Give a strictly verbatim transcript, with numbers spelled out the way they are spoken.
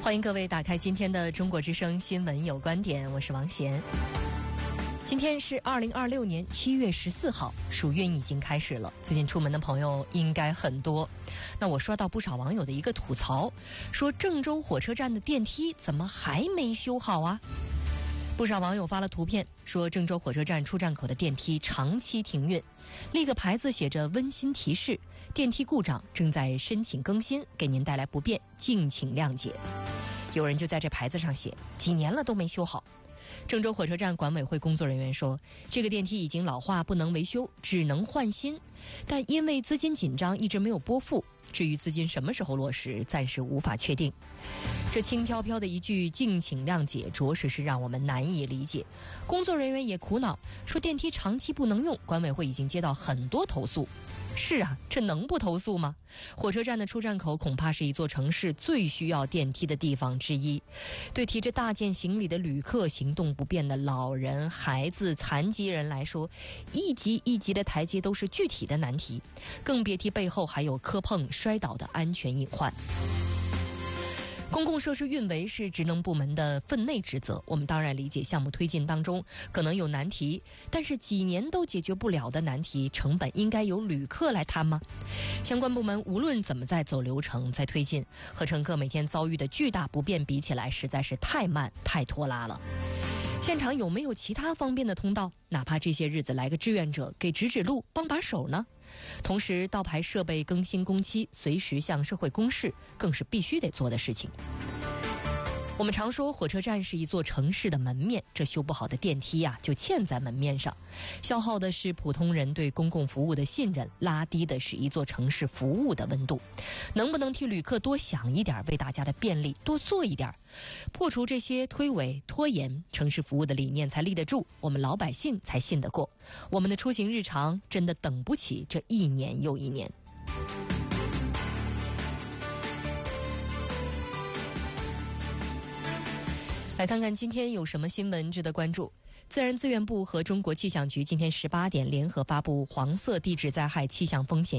欢迎各位打开今天的中国之声新闻有观点，我是王贤。今天是二零二六年七月十四号，暑运已经开始了。最近出门的朋友应该很多。那我刷到不少网友的一个吐槽，说郑州火车站的电梯怎么还没修好啊？不少网友发了图片，说郑州火车站出站口的电梯长期停运，立个牌子写着温馨提示，电梯故障，正在申请更新，给您带来不便，敬请谅解。有人就在这牌子上写，几年了都没修好。郑州火车站管委会工作人员说，这个电梯已经老化，不能维修，只能换新，但因为资金紧张，一直没有拨付，至于资金什么时候落实，暂时无法确定。这轻飘飘的一句敬请谅解，着实是让我们难以理解。工作人员也苦恼，说电梯长期不能用，管委会已经接到很多投诉。是啊，这能不投诉吗？火车站的出站口恐怕是一座城市最需要电梯的地方之一。对提着大件行李的旅客、行动不便的老人、孩子、残疾人来说，一级一级的台阶都是具体的难题，更别提背后还有磕碰、摔倒的安全隐患。公共设施运维是职能部门的分内职责，我们当然理解项目推进当中可能有难题，但是几年都解决不了的难题，成本应该由旅客来摊吗？相关部门无论怎么在走流程、在推进，和乘客每天遭遇的巨大不便比起来，实在是太慢、太拖拉了。现场有没有其他方便的通道？哪怕这些日子来个志愿者给指指路、帮把手呢？同时，道牌设备更新工期，随时向社会公示，更是必须得做的事情。我们常说火车站是一座城市的门面，这修不好的电梯啊，就嵌在门面上，消耗的是普通人对公共服务的信任，拉低的是一座城市服务的温度。能不能替旅客多想一点，为大家的便利多做一点，破除这些推诿拖延，城市服务的理念才立得住，我们老百姓才信得过。我们的出行日常真的等不起这一年又一年。来看看今天有什么新闻值得关注。自然资源部和中国气象局今天十八点联合发布黄色地质灾害气象风险